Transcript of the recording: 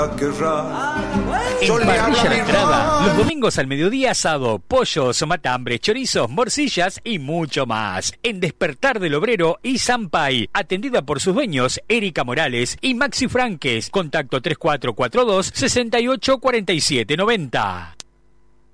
En Parrilla La Entrada, los domingos al mediodía asado, pollos, matambres, chorizos, morcillas y mucho más. En Despertar del Obrero y Sampay, atendida por sus dueños Erika Morales y Maxi Franques. Contacto 3442 684790.